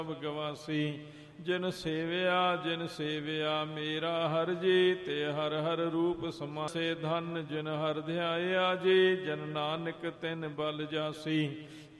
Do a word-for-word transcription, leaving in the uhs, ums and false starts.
ਗਵਾਸੀ। ਜਿਨ ਸੇਵਿਆ ਜਿਨ ਸੇਵਿਆ ਮੇਰਾ ਹਰ ਜੀ, ਤੇ ਹਰ ਹਰ ਰੂਪ ਸਮਾਸੇ। ਧਨ ਜਿਨ ਹਰ ਧਿਆਇਆ ਜੀ, ਜਨ ਨਾਨਕ ਤਿਨ ਬਲ ਜਾਸੀ।